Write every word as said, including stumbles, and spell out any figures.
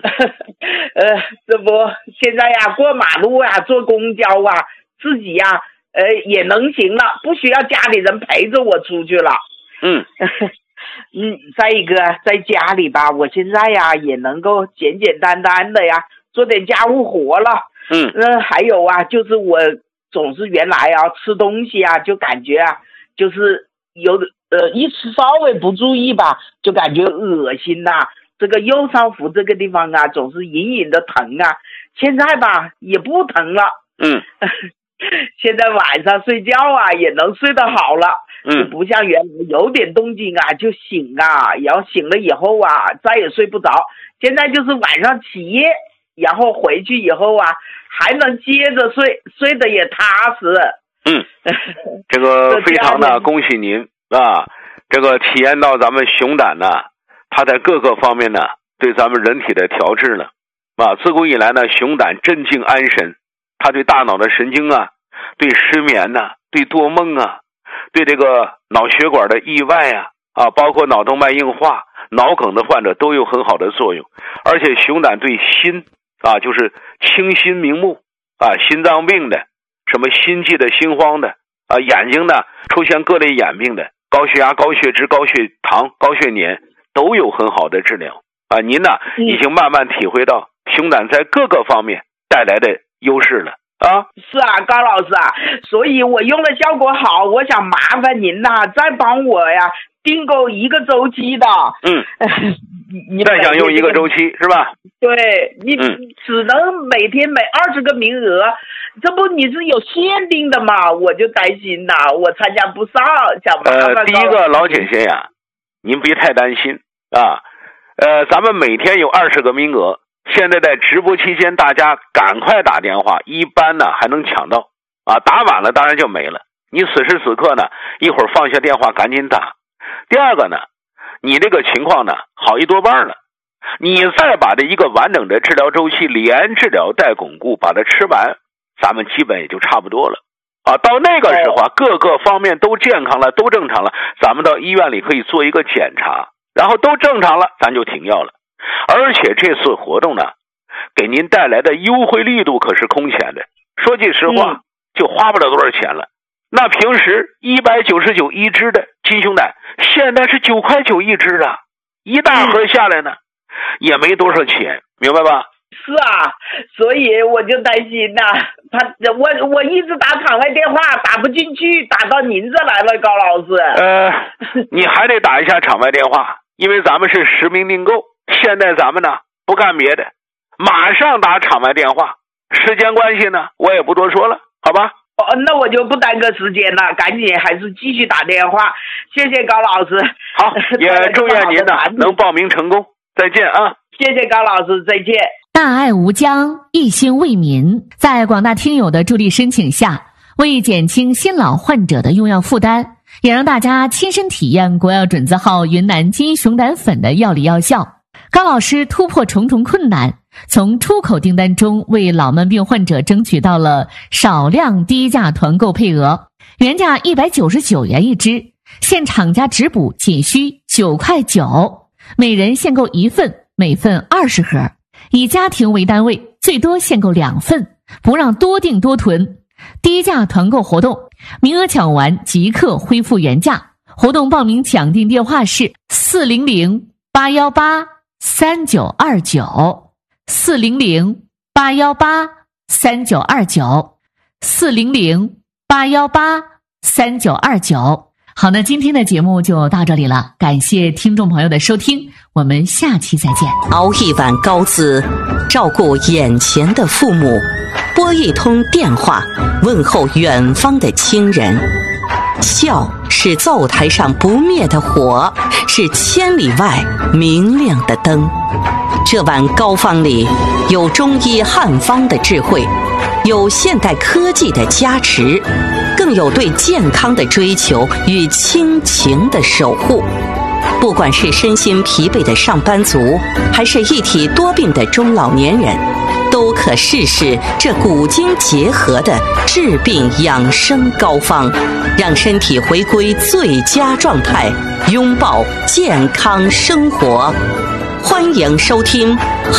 呃，这不现在呀，过马路呀，坐公交啊，自己呀，呃，也能行了，不需要家里人陪着我出去了。 嗯嗯，再一个在家里吧，我现在呀也能够简简单单的呀做点家务活了。 嗯， 呃，还有啊，就是我总是原来啊吃东西啊，就感觉啊，就是有呃一吃稍微不注意吧，就感觉恶心呐、啊。这个右上腹这个地方啊，总是隐隐的疼啊。现在吧也不疼了。 嗯， 现在晚上睡觉啊也能睡得好了。 嗯， 不像原来有点动静啊就醒啊，然后醒了以后啊再也睡不着。现在就是晚上起夜，然后回去以后啊还能接着睡，睡得也踏实。 嗯，这个非常的恭喜您啊！这个体验到咱们熊胆呢，它在各个方面呢对咱们人体的调治了啊。自古以来呢，熊胆镇静安神，它对大脑的神经啊，对失眠呐、啊，对多梦啊，对这个脑血管的意外啊啊，包括脑动脉硬化、脑梗的患者都有很好的作用。而且熊胆对心啊，就是清心明目啊，心脏病的，什么心悸的、心慌的啊，眼睛呢出现各类眼病的，高血压、高血脂、高血糖、高血粘都有很好的治疗啊。您呢已经慢慢体会到熊胆在各个方面带来的优势了啊。 是啊，高老师啊，所以我用了效果好，我想麻烦您呐、啊，再帮我呀订购一个周期的。 嗯， 你再想用一个周期是吧？ 对，你嗯只能每天每二十个名额，这不你是有限定的嘛？我就担心呐、啊，我参加不上，想麻烦。 呃，第一个老姐姐呀，您别太担心啊。呃，咱们每天有二十个名额，现在在直播期间，大家赶快打电话，一般呢还能抢到啊，打晚了当然就没了。你此时此刻呢，一会儿放下电话赶紧打。第二个呢，你这个情况呢好一多半了，你再把这一个完整的治疗周期连治疗带巩固把它吃完，咱们基本也就差不多了啊。到那个时候啊，各个方面都健康了，都正常了，咱们到医院里可以做一个检查，然后都正常了，咱就停药了。而且这次活动呢，给您带来的优惠力度可是空前的，说句实话、嗯、就花不了多少钱了。那平时一百九十九一支的金熊胆，现在是九块九一支啊，一大盒下来呢、嗯、也没多少钱，明白吧？ 是啊，所以我就担心呐、啊，他我我一直打场外电话打不进去，打到您这来了，高老师。 呃，你还得打一下场外电话，因为咱们是实名订购，现在咱们呢不干别的，马上打场外电话。时间关系呢，我也不多说了，好吧？ 哦，那我就不耽搁时间了，赶紧还是继续打电话。谢谢高老师。 好，也祝愿您呢能报名成功。再见啊！ 谢谢高老师，再见。 大爱无疆，一心为民，在广大听友的助力申请下，为减轻新老患者的用药负担，也让大家亲身体验国药准字号云南金熊胆粉的药理药效。高老师突破重重困难，从出口订单中为老慢病患者争取到了少量低价团购配额，原价一百九十九元一支，现厂家直补仅需九块九，每人限购一份，每份二十盒，以家庭为单位，最多限购两份，不让多订多囤。低价团购活动，名额抢完即刻恢复原价。活动报名抢订电话是四零零八一八三九二九，四零零八一八三九二九，四零零八一八三九二九。好，那今天的节目就到这里了，感谢听众朋友的收听，我们下期再见。 熬一碗高滋，照顾眼前的父母，拨一通电话，问候远方的亲人。笑是灶台上不灭的火，是千里外明亮的灯。这碗膏方里有中医汉方的智慧，有现代科技的加持，更有对健康的追求与亲情的守护。不管是身心疲惫的上班族，还是一体多病的中老年人，都可试试这古今结合的治病养生膏方，让身体回归最佳状态，拥抱健康生活。欢迎收听